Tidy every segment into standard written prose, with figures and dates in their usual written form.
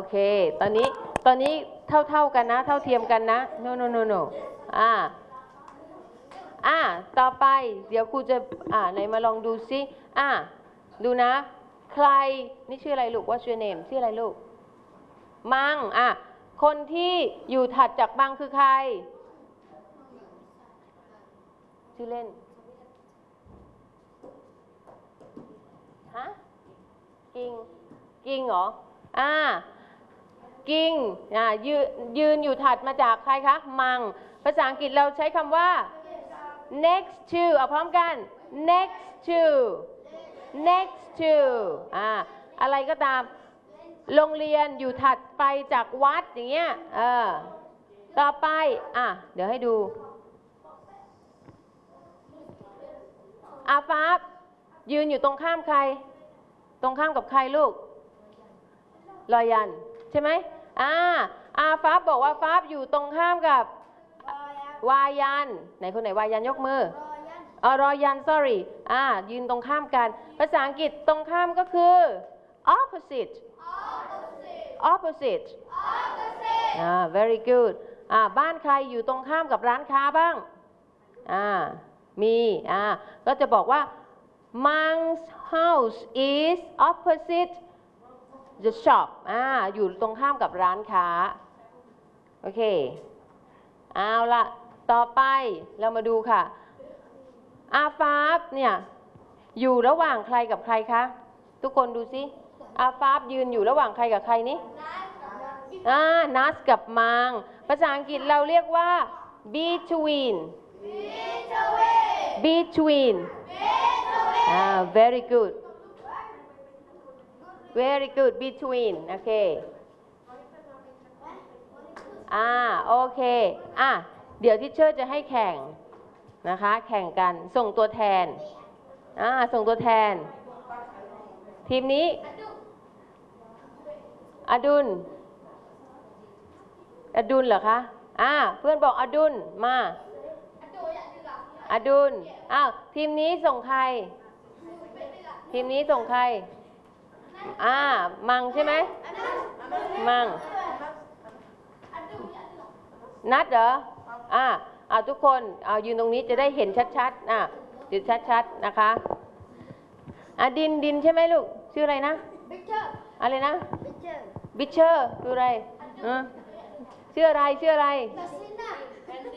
เคตอนนี้เท่ากันนะเท่าเทียมกันนะ no ต่อไปเดี๋ยวครูจะไหนมาลองดูซิดูนะใครนี่ชื่ออะไรลูก What's your name ชื่ออะไรลูกมังคนที่อยู่ถัดจากมังคือใครชื่อเล่นฮะกิงเหรอกิงยืนอยู่ถัดมาจากใครคะมังภาษาอังกฤษเราใช้คำว่า next to เอาพร้อมกัน next to อะไรก็ตามโรงเรียนอยู่ถัดไปจากวัดอย่างเงี้ยต่อไปเดี๋ยวให้ดูฟ้ายืนอยู่ตรงข้ามใครตรงข้ามกับใครลูกรอยันใช่ไหมฟ้าบอกว่าฟ้าอยู่ตรงข้ามกับวายันไหนคนไหนวายันยกมือรอยัน sorry ยืนตรงข้ามกันภาษาอังกฤษตรงข้ามก็คือ opposite very good บ้านใครอยู่ตรงข้ามกับร้านค้าบ้างมีก็จะบอกว่า Mang's house is opposite the shop อยู่ตรงข้ามกับร้านค้าโอเคเอาละต่อไปเรามาดูค่ะฟ้าเนี่ยอยู่ระหว่างใครกับใครคะทุกคนดูสิฟ้ายืนอยู่ระหว่างใครกับใครนี่นัสกับมังภาษาอังกฤษเราเรียกว่า between very good between โอเคโอเคเดี๋ยวทิเชอร์จะให้แข่งนะคะแข่งกันส่งตัวแทนส่งตัวแทนทีมนี้อดุลเหรอคะเพื่อนบอกอดุลมาอดุลทีมนี้ส่งใครมังใช่ไหมมังนัดเหรอทุกคนยืนตรงนี้จะได้เห็นชัดๆจุดชัดๆนะคะดินใช่ไหมลูกชื่ออะไรนะอะไรนะบิชเชอร์คืออะไรชื่ออะไรแผ่น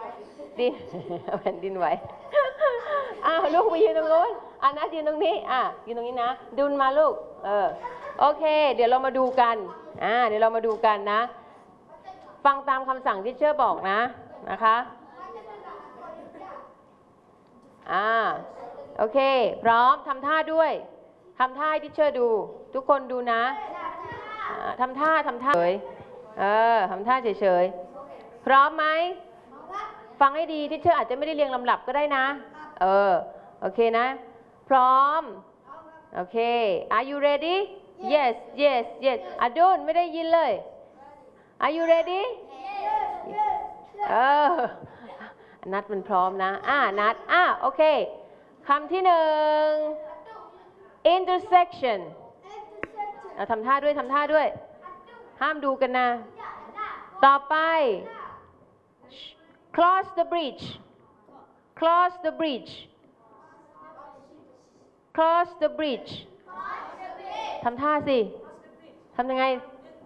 ดินไหวลูกไปยืนตรงนู้นนัดยืนตรงนี้ยืนตรงนี้นะดุลมาลูกโอเคเดี๋ยวเรามาดูกันนะฟังตามคำสั่งที่เชื่อบอกนะคะโอเคพร้อมทำท่าด้วยทำท่าให้ที่เชื่อดูทุกคนดูนะทำท่าเฉยทำท่าเฉยพร้อมไหมฟังให้ดีที่เชื่ออาจจะไม่ได้เรียงลำดับก็ได้นะโอเคนะพร้อมโอเค Are you ready Yesอดุลไม่ได้ยินเลย Are you readyนัดมันพร้อมนะนัดโอเคคำที่หนึ่ง intersection ทำท่าด้วยห้ามดูกันนะต่อไป cross the bridge ทำท่าสิทำยังไง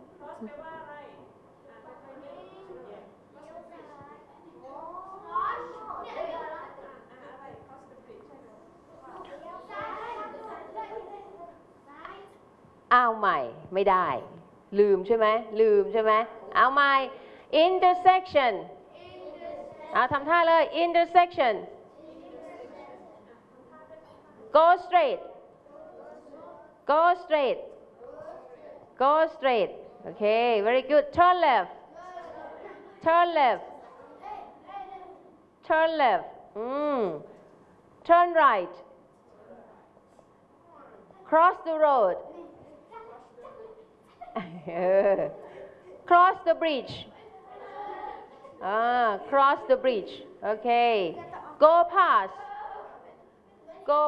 ใหม่ไม่ได้ลืมใช่ไหมเอาใหม่ intersection ทำท่าเลย intersection go straight okay very good turn left turn right cross the road cross the bridge okay go past